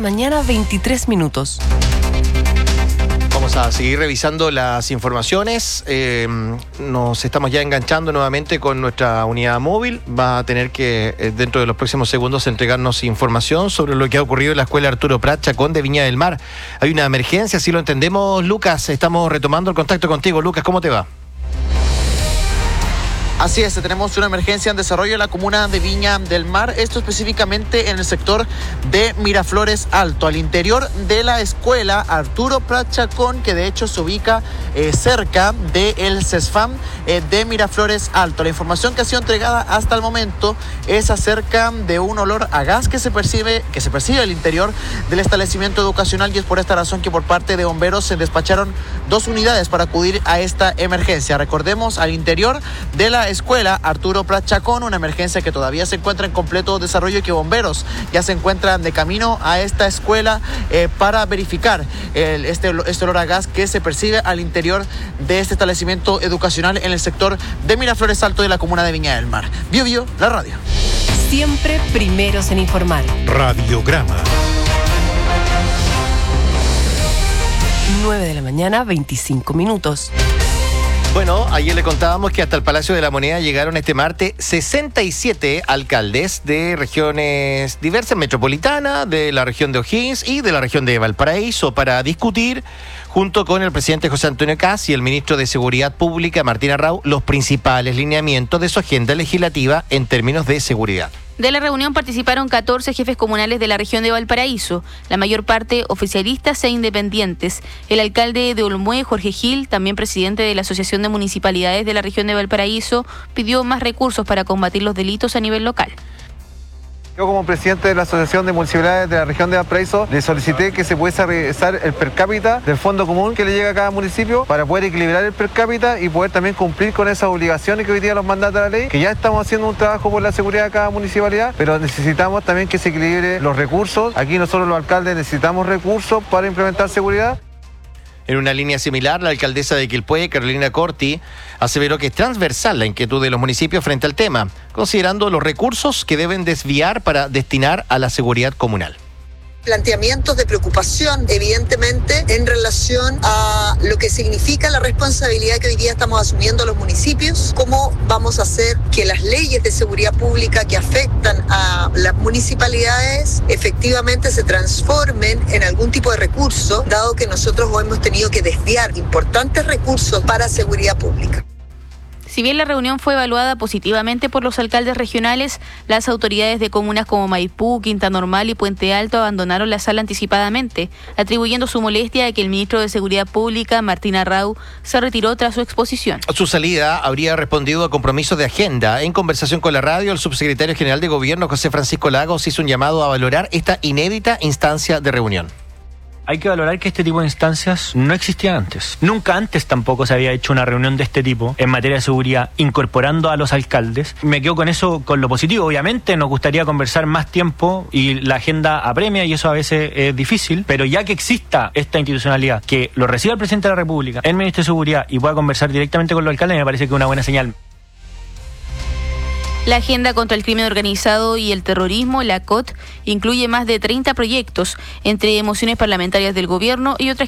mañana, 23 minutos. Vamos a seguir revisando las informaciones. Nos estamos ya enganchando nuevamente con nuestra unidad móvil. Va a tener que, dentro de los próximos segundos, entregarnos información sobre lo que ha ocurrido en la escuela Arturo Prat Chacón de Viña del Mar. Hay una emergencia, si lo entendemos, Lucas. Estamos retomando el contacto contigo. Lucas, ¿cómo te va? Así es, tenemos una emergencia en desarrollo en la comuna de Viña del Mar, esto específicamente en el sector de Miraflores Alto, al interior de la escuela Arturo Prat Chacón, que de hecho se ubica cerca del CESFAM de Miraflores Alto. La información que ha sido entregada hasta el momento es acerca de un olor a gas que se percibe al interior del establecimiento educacional, y es por esta razón que por parte de bomberos se despacharon 2 unidades para acudir a esta emergencia. Recordemos, al interior de la escuela Arturo Prat Chacón, una emergencia que todavía se encuentra en completo desarrollo y que bomberos ya se encuentran de camino a esta escuela para verificar este olor a gas que se percibe al interior de este establecimiento educacional en el sector de Miraflores Alto de la comuna de Viña del Mar. Bio, la radio. Siempre primeros en informar. Radiograma. 9 de la mañana, 25 minutos. Bueno, ayer le contábamos que hasta el Palacio de la Moneda llegaron este martes 67 alcaldes de regiones diversas, metropolitana, de la región de O'Higgins y de la región de Valparaíso, para discutir, junto con el presidente José Antonio Kast y el ministro de Seguridad Pública, Martín Arrau, los principales lineamientos de su agenda legislativa en términos de seguridad. De la reunión participaron 14 jefes comunales de la región de Valparaíso, la mayor parte oficialistas e independientes. El alcalde de Olmué, Jorge Gil, también presidente de la Asociación de Municipalidades de la región de Valparaíso, pidió más recursos para combatir los delitos a nivel local. Yo, como presidente de la Asociación de Municipalidades de la región de Valparaíso, le solicité que se pudiese revisar el per cápita del fondo común que le llega a cada municipio para poder equilibrar el per cápita y poder también cumplir con esas obligaciones que hoy día nos mandata la ley, que ya estamos haciendo un trabajo por la seguridad de cada municipalidad, pero necesitamos también que se equilibre los recursos. Aquí nosotros los alcaldes necesitamos recursos para implementar seguridad. En una línea similar, la alcaldesa de Quilpué, Carolina Corti, aseveró que es transversal la inquietud de los municipios frente al tema, considerando los recursos que deben desviar para destinar a la seguridad comunal. Planteamientos de preocupación, evidentemente, en relación a lo que significa la responsabilidad que hoy día estamos asumiendo los municipios, cómo vamos a hacer que las leyes de seguridad pública que afectan a las municipalidades efectivamente se transformen en algún tipo de recurso, dado que nosotros hemos tenido que desviar importantes recursos para seguridad pública. Si bien la reunión fue evaluada positivamente por los alcaldes regionales, las autoridades de comunas como Maipú, Quinta Normal y Puente Alto abandonaron la sala anticipadamente, atribuyendo su molestia a que el ministro de Seguridad Pública, Martín Arrau, se retiró tras su exposición. Su salida habría respondido a compromisos de agenda. En conversación con la radio, el subsecretario general de Gobierno, José Francisco Lagos, hizo un llamado a valorar esta inédita instancia de reunión. Hay que valorar que este tipo de instancias no existían antes. Nunca antes tampoco se había hecho una reunión de este tipo en materia de seguridad, incorporando a los alcaldes. Me quedo con eso, con lo positivo. Obviamente nos gustaría conversar más tiempo y la agenda apremia y eso a veces es difícil, pero ya que exista esta institucionalidad, que lo reciba el presidente de la República, el ministro de Seguridad, y pueda conversar directamente con los alcaldes, me parece que es una buena señal. La Agenda contra el Crimen Organizado y el Terrorismo, la ACOT, incluye más de 30 proyectos, entre mociones parlamentarias del gobierno y otras